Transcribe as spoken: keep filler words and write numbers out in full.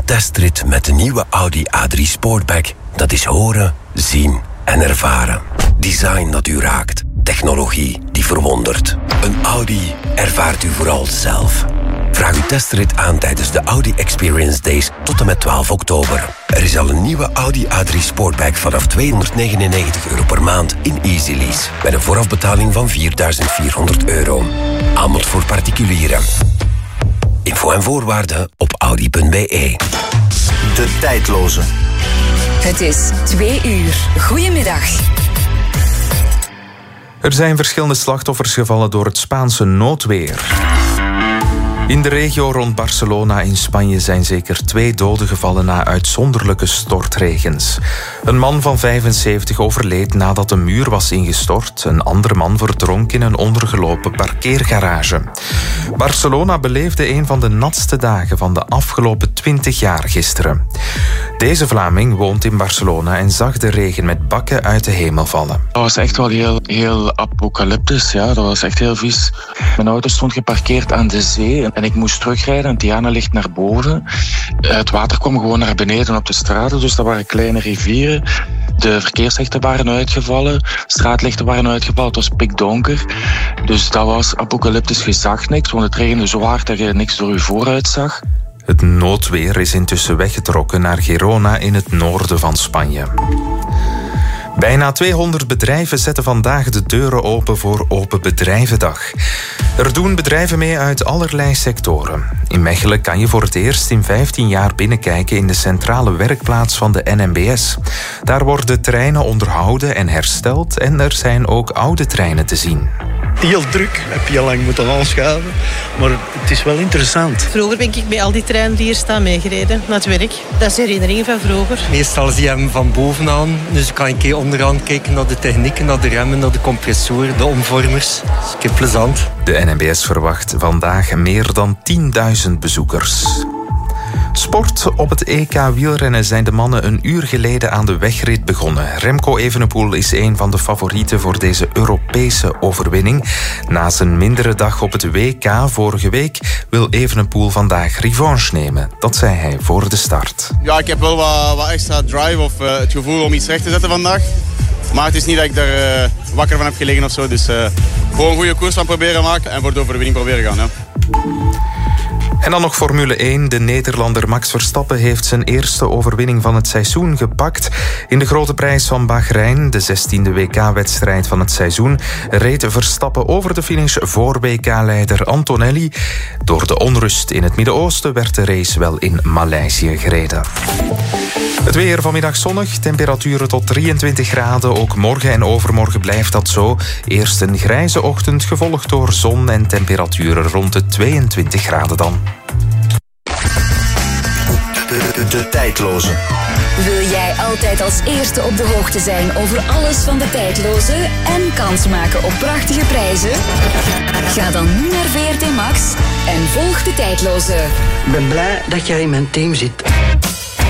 testrit met de nieuwe Audi A drie Sportback. Dat is horen, zien en ervaren. Design dat u raakt. Technologie die verwondert. Een Audi ervaart u vooral zelf. Vraag uw testrit aan tijdens de Audi Experience Days tot en met twaalf oktober. Er is al een nieuwe Audi A drie Sportback vanaf tweehonderdnegenennegentig euro per maand in Easy Lease. Met een voorafbetaling van vierduizend vierhonderd euro. Aanbod voor particulieren. Info en voorwaarden op audi punt b e. De tijdloze. Het is twee uur. Goedemiddag. Er zijn verschillende slachtoffers gevallen door het Spaanse noodweer. In de regio rond Barcelona in Spanje zijn zeker twee doden gevallen na uitzonderlijke stortregens. Een man van vijfenzeventig overleed nadat een muur was ingestort. Een andere man verdronk in een ondergelopen parkeergarage. Barcelona beleefde een van de natste dagen van de afgelopen twintig jaar gisteren. Deze Vlaming woont in Barcelona en zag de regen met bakken uit de hemel vallen. Dat was echt wel heel, heel apocalyptisch. Ja. Dat was echt heel vies. Mijn auto stond geparkeerd aan de zee en ik moest terugrijden. En Diana ligt naar boven. Het water kwam gewoon naar beneden op de straten, dus dat waren kleine rivieren. De verkeerslichten waren uitgevallen, straatlichten waren uitgevallen, het was pikdonker. Dus dat was apocalyptisch, je zag niks, want het regende zo hard dat je niks door je vooruit zag. Het noodweer is intussen weggetrokken naar Girona in het noorden van Spanje. Bijna tweehonderd bedrijven zetten vandaag de deuren open voor Open Bedrijvendag. Er doen bedrijven mee uit allerlei sectoren. In Mechelen kan je voor het eerst in vijftien jaar binnenkijken in de centrale werkplaats van de N M B S. Daar worden treinen onderhouden en hersteld en er zijn ook oude treinen te zien. Heel druk, heb je al lang moeten aanschuiven, maar het is wel interessant. Vroeger ben ik bij al die treinen die hier staan meegereden naar het werk. Dat is herinneringen van vroeger. Meestal zie je hem van bovenaan, dus kan ik hier onderaan kijken naar de techniek, naar de remmen, naar de compressoren, de omvormers. Dus ik heb plezant. De N M B S verwacht vandaag meer dan tienduizend bezoekers. Sport. Op het E K wielrennen zijn de mannen een uur geleden aan de wegrit begonnen. Remco Evenepoel is een van de favorieten voor deze Europese overwinning. Na zijn mindere dag op het W K vorige week wil Evenepoel vandaag revanche nemen. Dat zei hij voor de start. Ja, ik heb wel wat, wat extra drive of uh, het gevoel om iets recht te zetten vandaag. Maar het is niet dat ik er uh, wakker van heb gelegen of zo. Dus uh, gewoon een goede koers van proberen maken en voor de overwinning proberen gaan. Ja. En dan nog Formule één. De Nederlander Max Verstappen heeft zijn eerste overwinning van het seizoen gepakt. In de grote prijs van Bahrein, de zestiende W K-wedstrijd van het seizoen, reed Verstappen over de finish voor W K-leider Antonelli. Door de onrust in het Midden-Oosten werd de race wel in Maleisië gereden. Het weer vanmiddag zonnig, temperaturen tot drieëntwintig graden. Ook morgen en overmorgen blijft dat zo. Eerst een grijze ochtend, gevolgd door zon en temperaturen rond de tweeëntwintig graden dan. De, de, de tijdloze. Wil jij altijd als eerste op de hoogte zijn over alles van de tijdloze en kans maken op prachtige prijzen? Ga dan nu naar V R T Max en volg de tijdloze. Ik ben blij dat jij in mijn team zit.